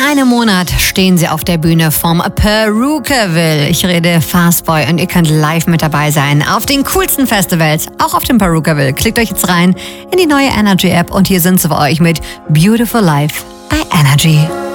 einem Monat stehen sie auf der Bühne vom Perukaville. Ich rede Fastboy und ihr könnt live mit dabei sein auf den coolsten Festivals, auch auf dem Perukaville. Klickt euch jetzt rein in die neue Energy App und hier sind sie für euch mit Beautiful Life bei Energy.